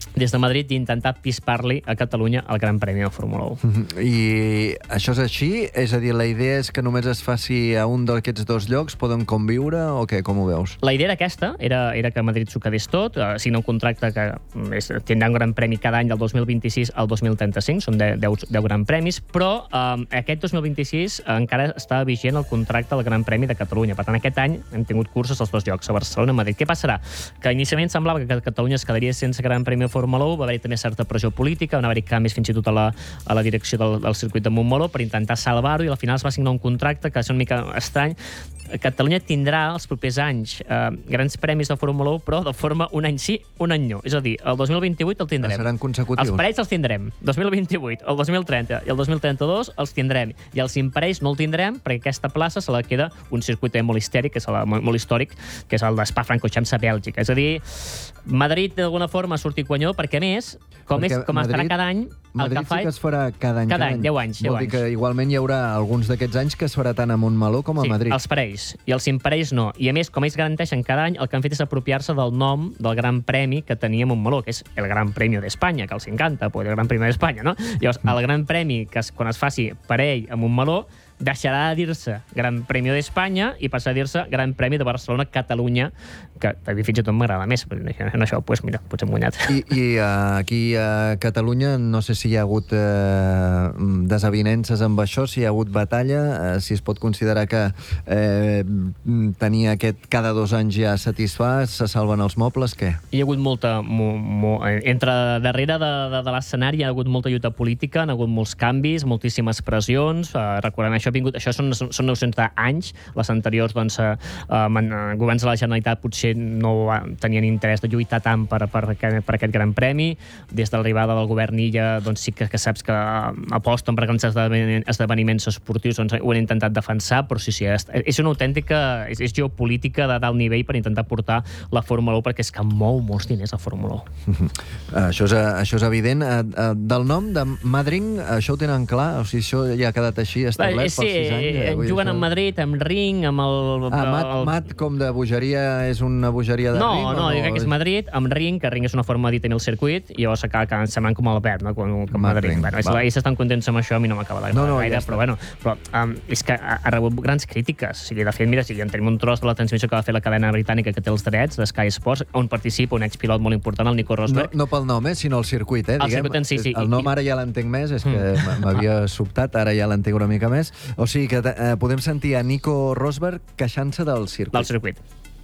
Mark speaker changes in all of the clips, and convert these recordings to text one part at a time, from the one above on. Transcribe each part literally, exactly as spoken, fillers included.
Speaker 1: des de Madrid d'intentar pispar-li a Catalunya el Gran Premi de Fórmula u.
Speaker 2: Mm-hmm. I això és així? És a dir, la idea és que només es faci a un d'aquests dos llocs? Poden conviure o què? Com ho veus?
Speaker 1: La idea era aquesta, era, era que Madrid s'ho quedés tot, eh, signa un contracte que és, tindrà un Gran Premi cada any del dos mil vint-i-sis al dos mil trenta-cinc, són deu Gran Premis, però eh, aquest dos mil vint-i-sis encara estava vigent el contracte del Gran Premi de Catalunya. Per tant, aquest any hem tingut curses als dos llocs, a Barcelona i Madrid. Què passarà? Que inicialment semblava que Catalunya es quedaria sense Gran Premi de Fórmula u, va haver-hi també certa pressió política, van haver-hi canvis fins i tot a la, a la direcció del, del circuit de Montmeló per intentar salvar-ho, i al final es va signar un contracte que és una mica estrany. Catalunya tindrà els propers anys eh, grans premis de Fórmula u, però de forma un any sí, un any no. És a dir, el dos mil vint-i-vuit el tindrem.
Speaker 2: Seran consecutius.
Speaker 1: Els parells els tindrem. dos mil vint-i-vuit, el dos mil trenta i el dos mil trenta-dos els tindrem. I els imparells no el tindrem perquè aquesta plaça se la queda un circuit molt històric, que és el, molt històric, que és el de Spa-Francorchamps a Bèlgica. És a dir, Madrid d'alguna forma ha sortit guanyó perquè, a més, com, és, com Madrid, es farà cada any, el
Speaker 2: Madrid
Speaker 1: que fa...
Speaker 2: sí que es farà cada any.
Speaker 1: Cada any, deu anys.
Speaker 2: Vol dir que igualment hi haurà alguns d'aquests anys que es farà tant a Montmeló com a
Speaker 1: sí,
Speaker 2: Madrid.
Speaker 1: Els parells. I els imparells no. I a més, com ells garanteixen cada any, el que han fet és apropiar-se del nom del Gran Premi que tenia Montmeló, que és el Gran Premi d'Espanya, que els encanta, pues, el Gran Premi d'Espanya, no? Llavors, el Gran Premi, que es, quan es faci parell a Montmeló, deixarà de dir-se Gran Premi d'Espanya i passarà a dir-se Gran Premi de Barcelona-Catalunya, que a mi fins i tot m'agrada més, però en això, doncs mira, potser hem guanyat.
Speaker 2: I, i uh, aquí a Catalunya no sé si hi ha hagut uh, desavinences amb això, si hi ha hagut batalla, uh, si es pot considerar que uh, tenir aquest cada dos anys ja satisfà, se salven els mobles, què?
Speaker 1: Hi ha hagut molta... Mo, mo, entre darrere de, de, de l'escenari hi ha hagut molta lluita política, hi ha hagut molts canvis, moltíssimes pressions, uh, recordem això, vingut, això són, són nou-cents anys, les anteriors doncs, eh, eh, governs de la Generalitat potser no tenien interès de lluitar tant per, per, aquest, per aquest Gran Premi. Des de l'arribada del govern Illa doncs, sí que, que saps que aposten per grans esdeveniments, esdeveniments esportius, doncs ho han intentat defensar, però sí, sí, és, és una autèntica, és, és geopolítica de dalt nivell per intentar portar la Fórmula u, perquè és que mou molts diners la Fórmula u.
Speaker 2: Això és, això és evident. Del nom de Madrid, això ho tenen clar? O sigui, això ja ha quedat així establert?
Speaker 1: Sí, anys, juguen a Madrid, amb ring, amb el...
Speaker 2: Ah, mat, el... mat com de bogeria, és una bogeria de
Speaker 1: no,
Speaker 2: ring?
Speaker 1: No, no, jo crec que és Madrid, amb ring, que ring és una forma de dir també el circuit, i llavors acaba que semblant com Albert, no? Com, com Madrid. Ring, bueno, ells estan contents amb això, a mi no m'acaba d'agradar no, no, gaire, ja però bueno, però um, és que ha, ha rebut grans crítiques. O sigui, de fet, mira, si en tenim un tros de la transmissió que va fer la cadena britànica que té els drets, de Sky Sports, on participa un expilot molt important, el Nico Rosberg.
Speaker 2: No, no pel nom, eh, sinó el circuit, eh?
Speaker 1: El
Speaker 2: Diguem,
Speaker 1: circuit en si, sí.
Speaker 2: El nom ara ja l'entenc més, és que mm. m'havia sobtat, ara ja l'entenc una mica més. O sigui que eh, podem sentir a Nico Rosberg queixant-se del circuit.
Speaker 1: Del circuit.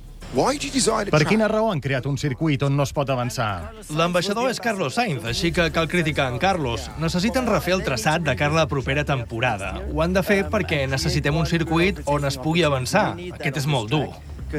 Speaker 3: Per quina raó han creat un circuit on no es pot avançar?
Speaker 4: L'ambaixador és Carlos Sainz, així que cal criticar en Carlos. Necessiten refer el traçat de cara a la propera temporada. Ho han de fer perquè necessitem un circuit on es pugui avançar. Aquest és molt dur.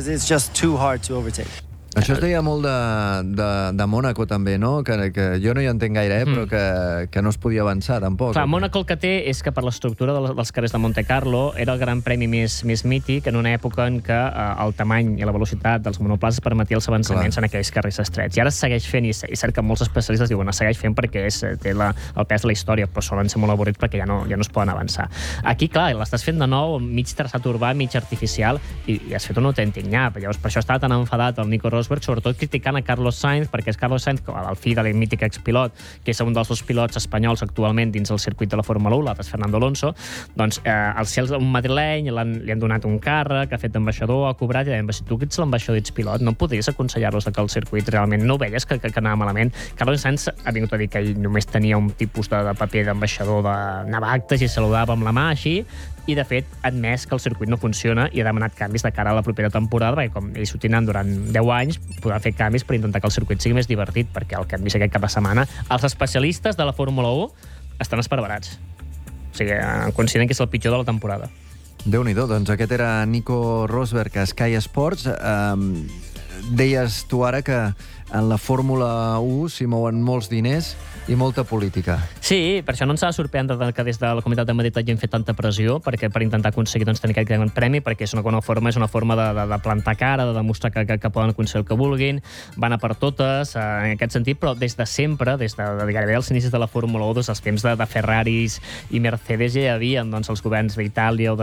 Speaker 2: Això es deia molt de, de, de Mònaco, també, no? Que, que jo no hi entenc gaire, eh? Però que, que no es podia avançar, tampoc.
Speaker 1: Clar, Mònaco el que té és que per l'estructura de, dels carrers de Monte Carlo era el gran premi més, més mític en una època en què eh, el tamany i la velocitat dels monoplaces permetia els avançaments Clar. En aquells carrers estrets. I ara es segueix fent, i cert que molts especialistes diuen es segueix fent perquè és, té la, el pes de la història, però solen ser molt avorrits perquè ja no, ja no es poden avançar. Aquí, clar, l'estàs fent de nou, mig traçat urbà, mig artificial, i, i has fet un autèntic nyap. Llavors, per això estava tan enfadat el Nico Rosberg, sobretot criticant a Carlos Sainz, perquè és Carlos Sainz, el fill de la mítica expilot, que és un dels dos pilots espanyols actualment dins el circuit de la Fórmula u, l'altre és Fernando Alonso, doncs eh, al ser un madrileny li han donat un càrrec, ha fet d'ambaixador, ha cobrat, i deien, si tu ets l'ambaixador i ets pilot, no podries aconsellar-los que el circuit realment no veies que, que, que anava malament. Carlos Sainz ha vingut a dir que ell només tenia un tipus de, de paper d'ambaixador, d'anar a actes i saludava amb la mà així, i de fet ha admès que el circuit no funciona i ha demanat canvis de cara a la propera temporada, perquè com ells ho tenen durant deu anys, podrà fer canvis per intentar que el circuit sigui més divertit, perquè el que hem vist aquest cap de setmana, els especialistes de la Fórmula u estan esparverats. O sigui, consideren que és el pitjor de la temporada.
Speaker 2: Déu-n'hi-do, doncs aquest era Nico Rosberg a Sky Sports. Um, deies tu ara que en la Fórmula u s'hi mouen molts diners i molta política.
Speaker 1: Sí, Sí, per això no ens ha de sorprendre que des de la Comunitat de Madrid hagin fet tanta pressió perquè per intentar aconseguir doncs, tenir aquest gran premi, perquè és una bona forma, és una forma de, de, de plantar cara, de demostrar que, que, que poden aconseguir el que vulguin, van a per totes, eh, en aquest sentit, però des de sempre, des de, de gairebé els inicis de la Fórmula u, des dels temps de, de Ferraris i Mercedes, ja hi havia doncs, els governs d'Itàlia o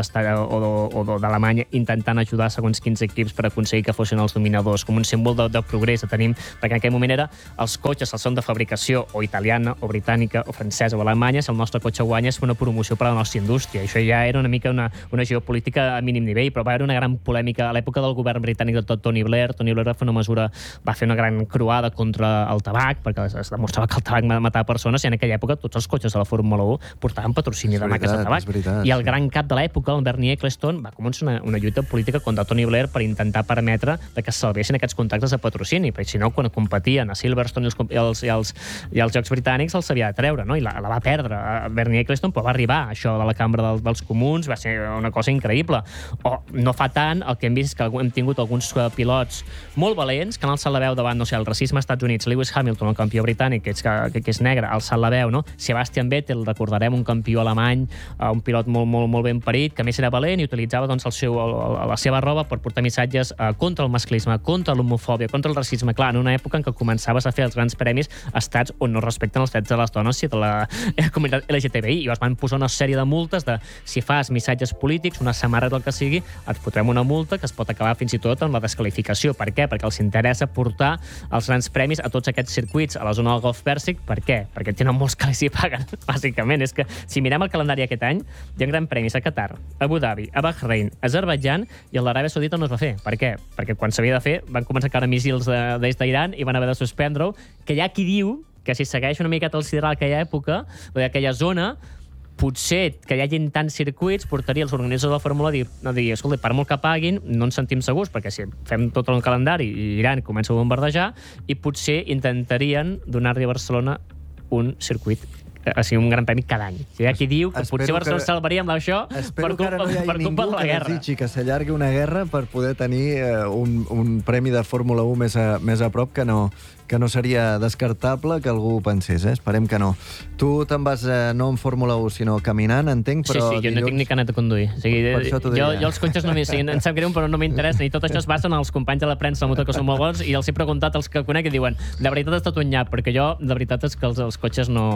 Speaker 1: d'Alemanya intentant ajudar segons quins equips per aconseguir que fossin els dominadors, com un símbol de, de progrés que tenim, perquè en aquell moment era els cotxes, els són de fabricació o italiana, o britànica, o francesa, o alemanya, si el nostre cotxe guanya és una promoció per a la nostra indústria. Això ja era una mica una, una geopolítica a mínim nivell, però va haver una gran polèmica a l'època del govern britànic de tot Tony Blair. Tony Blair va fer una mesura, va fer una gran croada contra el tabac, perquè es demostrava que el tabac matava persones, i en aquella època tots els cotxes de la Fórmula u portaven patrocini de marques de tabac. I el gran cap de l'època, el Bernie Ecclestone, va començar una, una lluita política contra Tony Blair per intentar permetre que es salvessin aquests contractes de patrocini, perquè si no, quan competien a Silverstone i els, i els, i els, i els Jocs Britànics els havia de treure, no? I la, la va perdre Bernie Ecclestone, però va arribar això de la Cambra del, dels Comuns, va ser una cosa increïble. O no fa tant, el que hem vist és que hem tingut alguns pilots molt valents que han alçat la veu davant, no sé, el racisme als Estats Units. Lewis Hamilton, el campió britànic, que és, que, que és negre, ha alçat la veu, no? Sebastian Vettel, recordarem, un campió alemany, un pilot molt, molt, molt ben parit, que a més era valent i utilitzava doncs, el seu, el, la seva roba per portar missatges eh, contra el masclisme, contra l'homofòbia, contra el racisme. Clar, en una època en què començaves a fer els grans premis a estats on no respecten els drets de les dones i de la comunitat L G T B I, i es van posar una sèrie de multes de si fas missatges polítics, una samarreta, el que sigui, et fotrem una multa que es pot acabar fins i tot amb la desqualificació. Per què? Perquè els interessa portar els grans premis a tots aquests circuits a la zona del Golf Pèrsic. Per què? Perquè tenen molts que els hi paguen, bàsicament. És que si mirem el calendari aquest any, hi ha grans premis a Qatar, a Abu Dhabi, a Bahrein, a Azerbaidjan, i a l'Aràbia Saudita no es va fer. Per què? Perquè quan s'havia de fer van començar a caure míssils de, des d'Iran i van haver de suspendre-ho, que hi ha qui diu que si segueix una miqueta el sideral aquella època, o d'aquella zona, potser que hi hagin tants circuits portaria els organitzadors de la Fórmula a dir, a dir escolta, per molt que paguin, no ens sentim segurs, perquè si fem tot el calendari i Iran comença a bombardejar, i potser intentarien donar-li a Barcelona un circuit, o sigui, un gran premi cada any. Hi ha qui diu que
Speaker 2: espero
Speaker 1: potser Barcelona
Speaker 2: que...
Speaker 1: salvaria amb això per culpa,
Speaker 2: no
Speaker 1: per culpa de la guerra.
Speaker 2: Que desitgi que s'allargui una guerra per poder tenir eh, un, un premi de Fórmula u més a, més a prop, que no, que no seria descartable que algú pensés, eh? Esperem que no. Tu te'n vas eh, no en Fórmula u, sinó caminant, entenc, però...
Speaker 1: Sí, sí, jo dilluns... no tinc ni canet de conduir. O sigui, jo, jo els cotxes no m'hi... Sí, em sap greu, però no m'interessa. I tot això es basa en els companys de la premsa de motor, que són molt bons, i els he preguntat als que conec i diuen de veritat ha estat un nyap, perquè jo, de veritat, és que els, els cotxes no...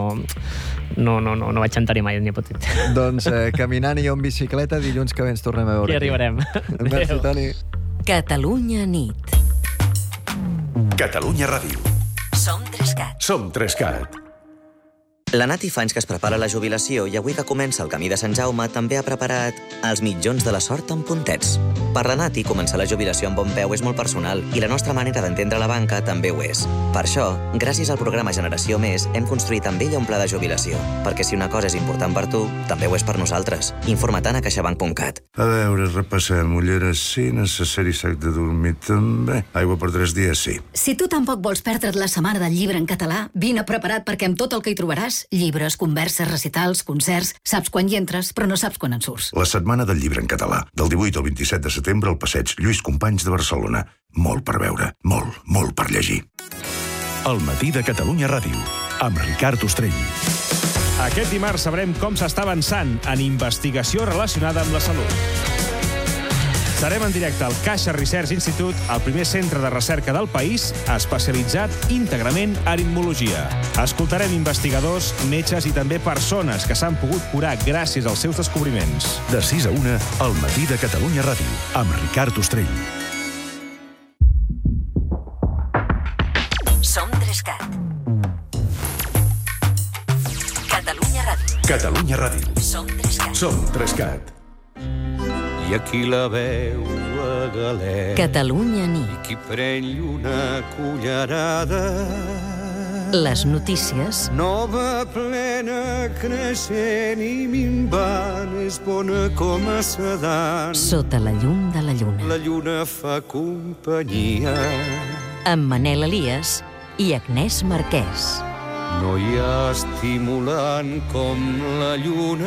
Speaker 1: No, no, no, no vaig entrar-hi mai, ni a petit.
Speaker 2: Doncs eh, caminant i jo en bicicleta, dilluns que bé ens tornem a veure.
Speaker 1: Hi arribarem.
Speaker 2: Merci, Toni.
Speaker 5: Catalunya nit.
Speaker 6: Catalunya Ràdio.
Speaker 5: Som Trescat.
Speaker 6: Som Trescat.
Speaker 7: La Nati fa anys que es prepara la jubilació i avui que comença el camí de Sant Jaume també ha preparat els mitjons de la sort amb puntets. Per la Nati, començar la jubilació amb bon peu és molt personal i la nostra manera d'entendre la banca també ho és. Per això, gràcies al programa Generació Més, hem construït amb ella un pla de jubilació, perquè si una cosa és important per tu, també ho és per nosaltres. Informa-te'n a caixabank punt cat.
Speaker 8: A veure, repassem. Ulleres sí, necessari sac de dormir també. Aigua per tres dies sí.
Speaker 9: Si tu tampoc vols perdre't la setmana del llibre en català, vine preparat perquè amb tot el que hi trobaràs, llibres, converses, recitals, concerts, saps quan hi entres, però no saps quan en surts.
Speaker 8: La setmana del llibre en català, del divuit al vint-i-set de setembre al passeig Lluís Companys de Barcelona. Molt per veure, molt, molt per llegir.
Speaker 6: El matí de Catalunya Ràdio, amb Ricard Ostrell.
Speaker 10: Aquest dimarts sabrem com s'està avançant en investigació relacionada amb la salut. Estarem en directe al Caixa Research Institute, el primer centre de recerca del país especialitzat íntegrament en immunologia. Escoltarem investigadors, metges i també persones que s'han pogut curar gràcies als seus descobriments.
Speaker 6: De sis a una, al matí de Catalunya Ràdio, amb Ricard Ostrell.
Speaker 5: Som Trescat. Catalunya Ràdio.
Speaker 6: Catalunya Ràdio.
Speaker 5: Som Trescat.
Speaker 6: Som Trescat.
Speaker 11: I aquí la veu a galè.
Speaker 5: Catalunya nit.
Speaker 11: I qui pren una cullerada.
Speaker 5: Les notícies.
Speaker 11: Nova, plena, creixent i minvant, és bona com a sedant.
Speaker 5: Sota la llum de la lluna.
Speaker 11: La lluna fa companyia.
Speaker 5: Amb Manel Elias i Agnès Marquès.
Speaker 11: No hi ha estimulant com la lluna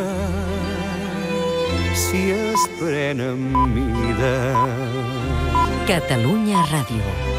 Speaker 11: si es pren amb mida.
Speaker 5: Catalunya Ràdio.